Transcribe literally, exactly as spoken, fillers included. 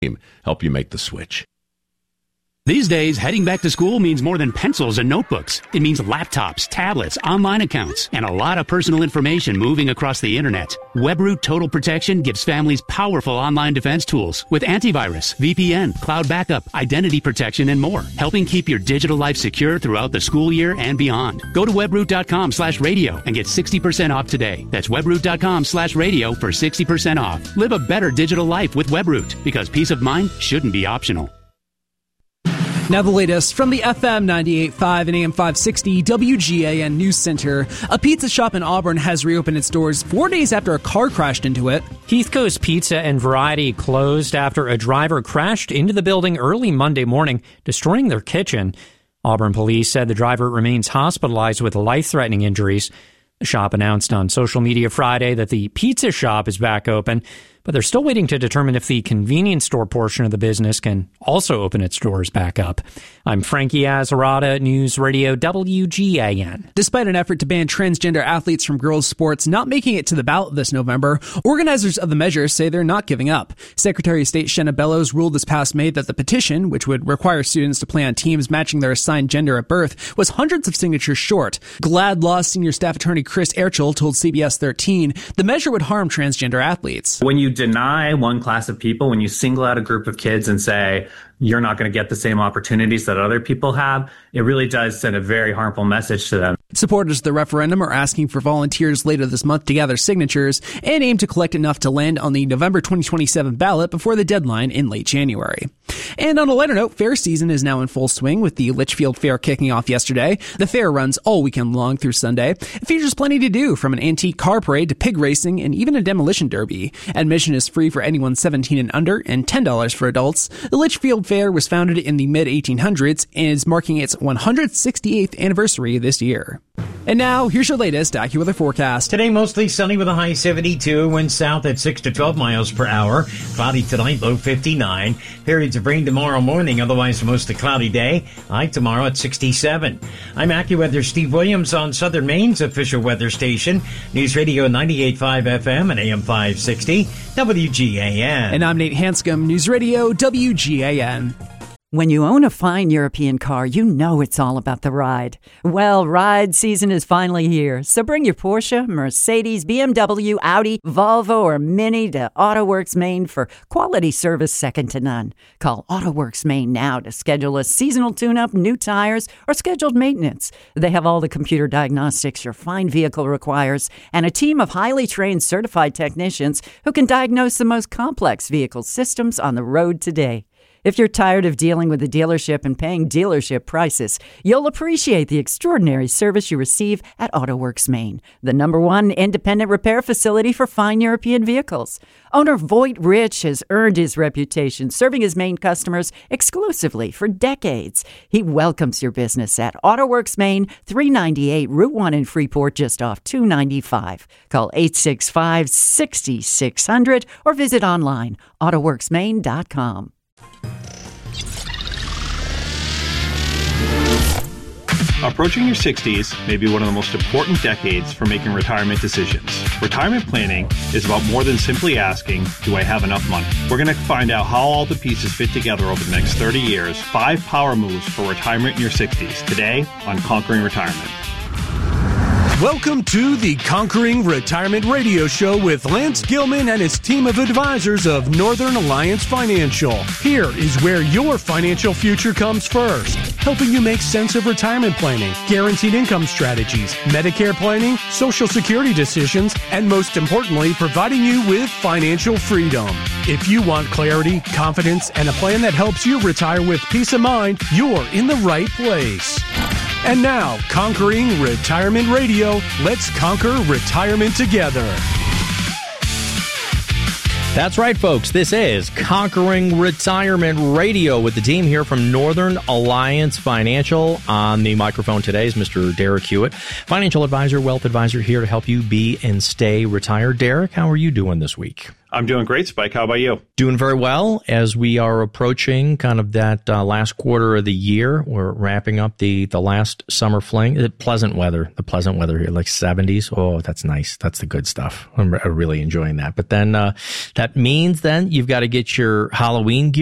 help you make the switch. These days, heading back to school means more than pencils and notebooks. It means laptops, tablets, online accounts, and a lot of personal information moving across the internet. WebRoot Total Protection gives families powerful online defense tools with antivirus, V P N, cloud backup, identity protection, and more, helping keep your digital life secure throughout the school year and beyond. Go to webroot.com slash radio and get sixty percent off today. That's webroot.com slash radio for sixty percent off. Live a better digital life with WebRoot, because peace of mind shouldn't be optional. Now the latest from the F M ninety-eight point five and A M five sixty W G A N News Center. A pizza shop in Auburn has reopened its doors four days after a car crashed into it. Heath Coast Pizza and Variety closed after a driver crashed into the building early Monday morning, destroying their kitchen. Auburn police said the driver remains hospitalized with life-threatening injuries. The shop announced on social media Friday that the pizza shop is back open, but they're still waiting to determine if the convenience store portion of the business can also open its doors back up. I'm Frankie Azarada, News Radio W G A N. Despite an effort to ban transgender athletes from girls' sports not making it to the ballot this November, organizers of the measure say they're not giving up. Secretary of State Shenna Bellows ruled this past May that the petition, which would require students to play on teams matching their assigned gender at birth, was hundreds of signatures short. GLAD Law senior staff attorney Chris Erchel told C B S thirteen the measure would harm transgender athletes. When you deny one class of people, when you single out a group of kids and say, you're not going to get the same opportunities that other people have, it really does send a very harmful message to them. Supporters of the referendum are asking for volunteers later this month to gather signatures and aim to collect enough to land on the November twenty twenty-seven ballot before the deadline in late January. And on a lighter note, fair season is now in full swing with the Litchfield Fair kicking off yesterday. The fair runs all weekend long through Sunday. It features plenty to do, from an antique car parade to pig racing and even a demolition derby. Admission is free for anyone seventeen and under and ten dollars for adults. The Litchfield Fair was founded in the mid eighteen hundreds and is marking its one hundred sixty-eighth anniversary this year. And now, here's your latest AccuWeather forecast. Today, mostly sunny with a high seventy-two, winds south at six to twelve miles per hour. Cloudy tonight, low fifty-nine. Periods of rain tomorrow morning, otherwise a mostly cloudy day. High tomorrow at sixty-seven. I'm AccuWeather Steve Williams on Southern Maine's official weather station, News Radio ninety-eight point five F M and A M five sixty, W G A N. And I'm Nate Hanscom, News Radio W G A N. When you own a fine European car, you know it's all about the ride. Well, ride season is finally here, so bring your Porsche, Mercedes, B M W, Audi, Volvo, or Mini to AutoWorks Maine for quality service second to none. Call AutoWorks Maine now to schedule a seasonal tune-up, new tires, or scheduled maintenance. They have all the computer diagnostics your fine vehicle requires and a team of highly trained certified technicians who can diagnose the most complex vehicle systems on the road today. If you're tired of dealing with the dealership and paying dealership prices, you'll appreciate the extraordinary service you receive at AutoWorks Maine, the number one independent repair facility for fine European vehicles. Owner Voight Rich has earned his reputation serving his Maine customers exclusively for decades. He welcomes your business at AutoWorks Maine, three ninety-eight Route one in Freeport, just off two ninety-five. Call eight six five, six six zero zero or visit online, autoworks maine dot com. Approaching your sixties may be one of the most important decades for making retirement decisions. Retirement planning is about more than simply asking, do I have enough money? We're going to find out how all the pieces fit together over the next thirty years. Five power moves for retirement in your sixties. Today on Conquering Retirement. Welcome to the Conquering Retirement Radio Show with Lance Gilman and his team of advisors of Northern Alliance Financial. Here is where your financial future comes first, helping you make sense of retirement planning, guaranteed income strategies, Medicare planning, Social Security decisions, and most importantly, providing you with financial freedom. If you want clarity, confidence, and a plan that helps you retire with peace of mind, you're in the right place. And now, Conquering Retirement Radio. Let's conquer retirement together. That's right, folks. This is Conquering Retirement Radio with the team here from Northern Alliance Financial. On the microphone today is Mister Derek Hewitt, financial advisor, wealth advisor, here to help you be and stay retired. Derek, how are you doing this week? I'm doing great, Spike. How about you? Doing very well as we are approaching kind of that uh, last quarter of the year. We're wrapping up the, the last summer fling. The pleasant weather, the pleasant weather here, like seventies. Oh, that's nice. That's the good stuff. I'm really enjoying that. But then uh, that means then you've got to get your Halloween gear.